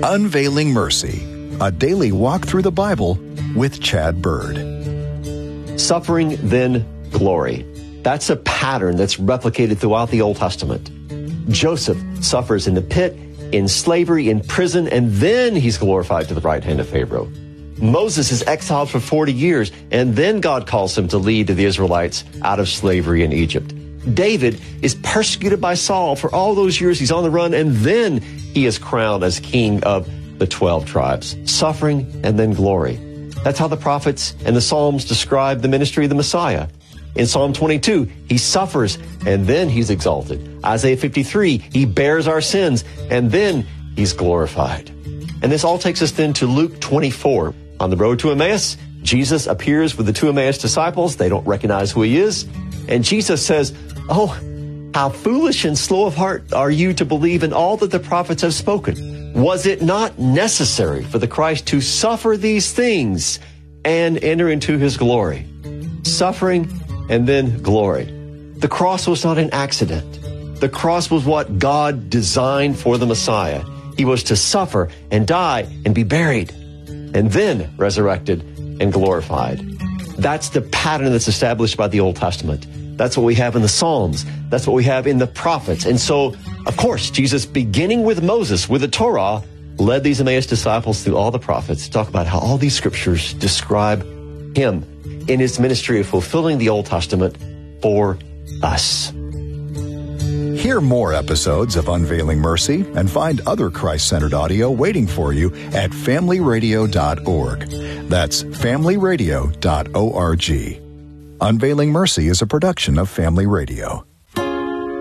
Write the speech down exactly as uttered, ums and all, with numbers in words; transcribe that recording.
Unveiling Mercy, a daily walk through the Bible with Chad Bird. Suffering, then glory. That's a pattern that's replicated throughout the Old Testament. Joseph suffers in the pit, in slavery, in prison, and then he's glorified to the right hand of Pharaoh. Moses is exiled for forty years, and then God calls him to lead the Israelites out of slavery in Egypt. David is persecuted by Saul for all those years he's on the run, and then he is crowned as king of the twelve tribes. Suffering and then glory. That's how the prophets and the Psalms describe the ministry of the Messiah. In Psalm twenty-two, he suffers and then he's exalted. Isaiah fifty-three, he bears our sins and then he's glorified. And this all takes us then to Luke twenty-four. On the road to Emmaus, Jesus appears with the two Emmaus disciples. They don't recognize who he is. And Jesus says, "Oh, how foolish and slow of heart are you to believe in all that the prophets have spoken? Was it not necessary for the Christ to suffer these things and enter into his glory?" Suffering and then glory. The cross was not an accident. The cross was what God designed for the Messiah. He was to suffer and die and be buried and then resurrected and glorified. That's the pattern that's established by the Old Testament. That's what we have in the Psalms. That's what we have in the prophets. And so, of course, Jesus, beginning with Moses, with the Torah, led these Emmaus disciples through all the prophets to talk about how all these scriptures describe him in his ministry of fulfilling the Old Testament for us. Hear more episodes of Unveiling Mercy and find other Christ-centered audio waiting for you at family radio dot org. That's family radio dot org. Unveiling Mercy is a production of Family Radio.